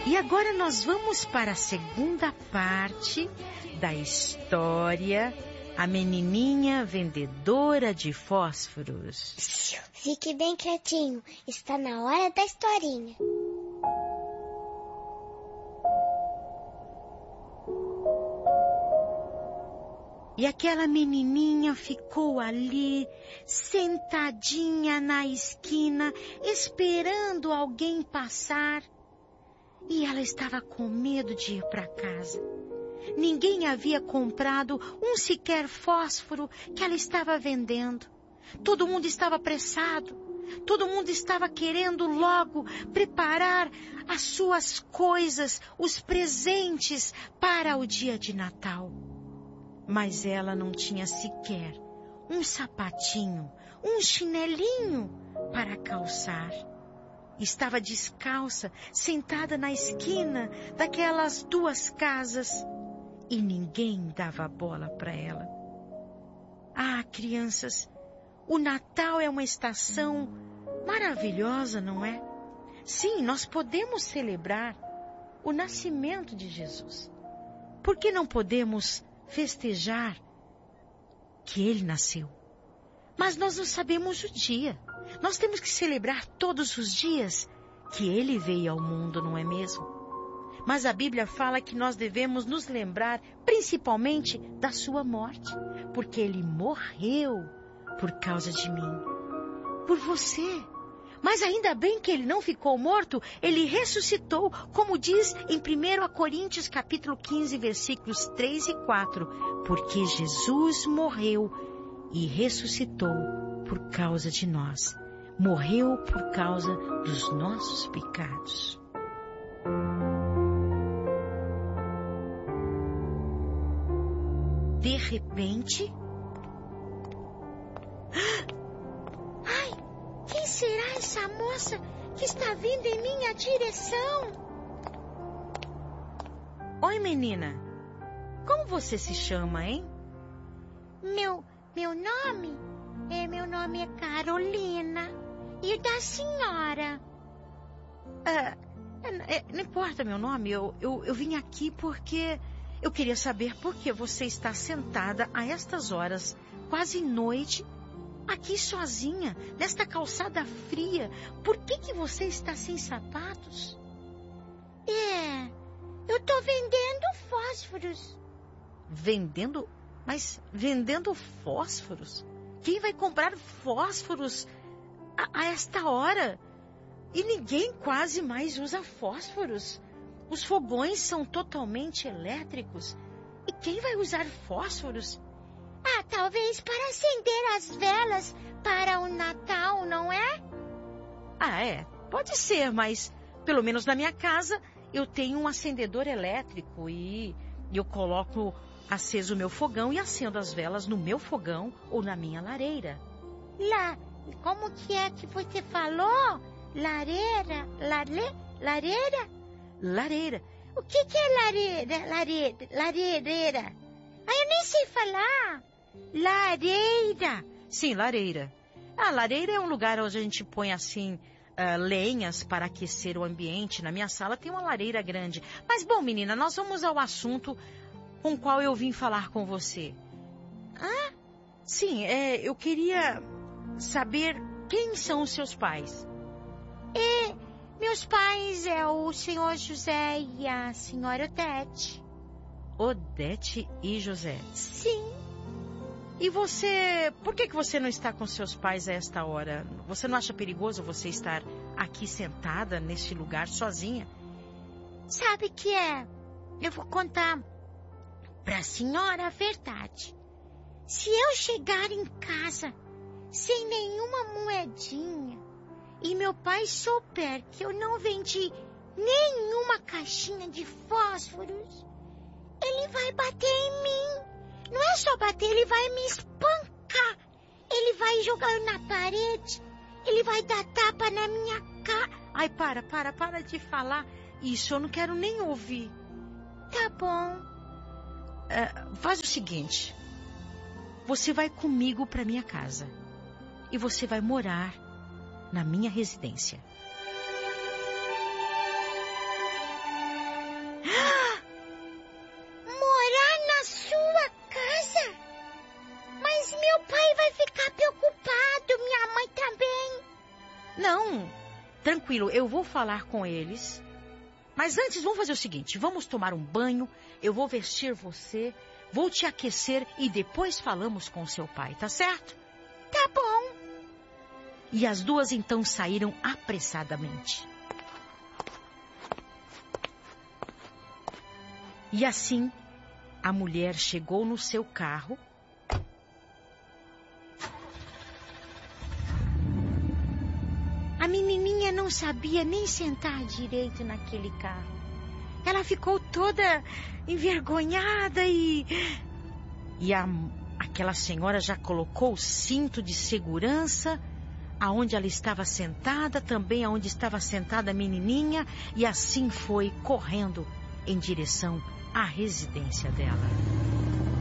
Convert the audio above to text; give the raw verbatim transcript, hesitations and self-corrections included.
E agora nós vamos para a segunda parte da história, A Menininha Vendedora de Fósforos. Fique bem quietinho, está na hora da historinha. E aquela menininha ficou ali, sentadinha na esquina, esperando alguém passar. E ela estava com medo de ir para casa. Ninguém havia comprado um sequer fósforo que ela estava vendendo. Todo mundo estava apressado. Todo mundo estava querendo logo preparar as suas coisas, os presentes para o dia de Natal. Mas ela não tinha sequer um sapatinho, um chinelinho para calçar. Estava descalça, sentada na esquina daquelas duas casas, e ninguém dava bola para ela. Ah, crianças, o Natal é uma estação maravilhosa, não é? Sim, nós podemos celebrar o nascimento de Jesus. Por que não podemos festejar que ele nasceu? Mas nós não sabemos o dia. Nós temos que celebrar todos os dias que ele veio ao mundo, não é mesmo? Mas a Bíblia fala que nós devemos nos lembrar principalmente da sua morte, porque ele morreu por causa de mim, por você. Mas ainda bem que ele não ficou morto, ele ressuscitou, como diz em primeira Coríntios capítulo quinze, versículos três e quatro, porque Jesus morreu e ressuscitou por causa de nós. Morreu por causa dos nossos pecados. De repente... Ai, quem será essa moça que está vindo em minha direção? Oi, menina. Como você se chama, hein? Meu, meu nome? É, meu nome é Carolina. E o da senhora? Ah, é, é, não importa meu nome. Eu, eu, eu vim aqui porque eu queria saber por que você está sentada a estas horas, quase noite, aqui sozinha, nesta calçada fria. Por que que você está sem sapatos? É, eu tô vendendo fósforos. Vendendo? Mas vendendo fósforos? Quem vai comprar fósforos a, a esta hora? E ninguém quase mais usa fósforos. Os fogões são totalmente elétricos. E quem vai usar fósforos? Ah, talvez para acender as velas para o Natal, não é? Ah, é. Pode ser, mas pelo menos na minha casa eu tenho um acendedor elétrico e eu coloco aceso o meu fogão e acendo as velas no meu fogão ou na minha lareira. Lá, como que é que você falou? Lareira, lare, lareira? Lareira. O que que é lareira, lareira, lareira? Ah, eu nem sei falar. Lareira. Sim, lareira. A lareira é um lugar onde a gente põe assim uh, lenhas para aquecer o ambiente. Na minha sala tem uma lareira grande. Mas bom, menina, nós vamos ao assunto com o qual eu vim falar com você. Ah? Sim, é, eu queria saber quem são os seus pais. É, meus pais é o senhor José e a senhora Odete. Odete e José. Sim. E você, por que que você não está com seus pais a esta hora? Você não acha perigoso você estar aqui sentada neste lugar sozinha? Sabe que é? Eu vou contar para a senhora a verdade. Se eu chegar em casa sem nenhuma moedinha e meu pai souber que eu não vendi nenhuma caixinha de fósforos, ele vai bater em mim. Não é só bater, ele vai me espancar. Ele vai jogar na parede. Ele vai dar tapa na minha cara. Ai, para, para, para de falar isso. Eu não quero nem ouvir. Tá bom. Uh, faz o seguinte. Você vai comigo para minha casa. E você vai morar na minha residência. tranquilo, eu vou falar com eles. Mas antes, vamos fazer o seguinte, vamos tomar um banho, eu vou vestir você, vou te aquecer e depois falamos com seu pai, tá certo? Tá bom. E as duas então saíram apressadamente. E assim, a mulher chegou no seu carro. A menininha não sabia nem sentar direito naquele carro. Ela ficou toda envergonhada e... E a, aquela senhora já colocou o cinto de segurança aonde ela estava sentada, também aonde estava sentada a menininha, e assim foi correndo em direção à residência dela.